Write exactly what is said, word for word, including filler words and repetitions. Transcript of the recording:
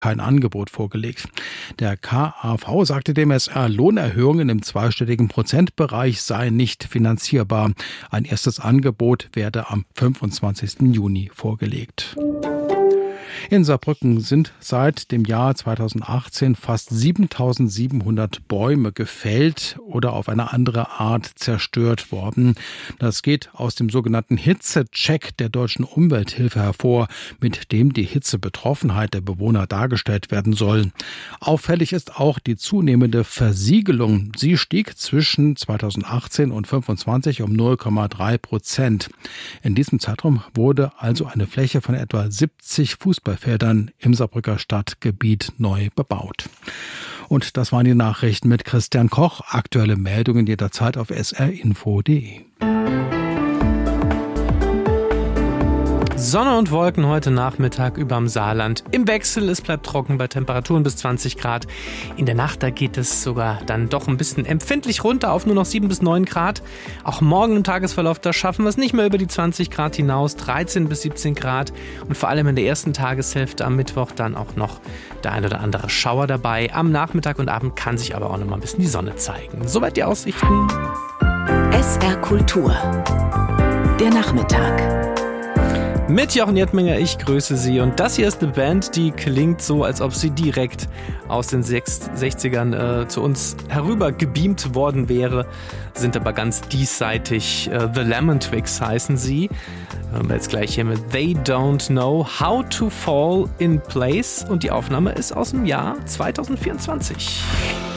kein Angebot vorgelegt. Der K A V sagte dem S R, Lohnerhöhungen im zweistelligen Prozentbereich seien nicht finanzierbar. Ein erstes Angebot werde am fünfundzwanzigsten Juni vorgelegt. In Saarbrücken sind seit dem Jahr zweitausendachtzehn fast siebentausendsiebenhundert Bäume gefällt oder auf eine andere Art zerstört worden. Das geht aus dem sogenannten Hitzecheck der Deutschen Umwelthilfe hervor, mit dem die Hitzebetroffenheit der Bewohner dargestellt werden soll. Auffällig ist auch die zunehmende Versiegelung. Sie stieg zwischen zweitausendachtzehn und fünfundzwanzig um null Komma drei Prozent. In diesem Zeitraum wurde also eine Fläche von etwa siebzig Fußballfeldern im Saarbrücker Stadtgebiet neu bebaut. Und das waren die Nachrichten mit Christian Koch. Aktuelle Meldungen jederzeit auf s r info punkt d e. Sonne und Wolken heute Nachmittag überm Saarland. Im Wechsel, es bleibt trocken bei Temperaturen bis zwanzig Grad. In der Nacht, da geht es sogar dann doch ein bisschen empfindlich runter auf nur noch sieben bis neun Grad. Auch morgen im Tagesverlauf, da schaffen wir es nicht mehr über die zwanzig Grad hinaus, dreizehn bis siebzehn Grad. Und vor allem in der ersten Tageshälfte am Mittwoch dann auch noch der ein oder andere Schauer dabei. Am Nachmittag und Abend kann sich aber auch noch mal ein bisschen die Sonne zeigen. Soweit die Aussichten. S R Kultur. Der Nachmittag. Mit Jochen Jettminger, ich grüße Sie. Und das hier ist eine Band, die klingt so, als ob sie direkt aus den sechzigern äh, zu uns herüber gebeamt worden wäre, sind aber ganz diesseitig. Äh, The Lemon Twigs heißen sie. Hören wir jetzt gleich hier mit They Don't Know How to Fall in Place. Und die Aufnahme ist aus dem Jahr zweitausendvierundzwanzig.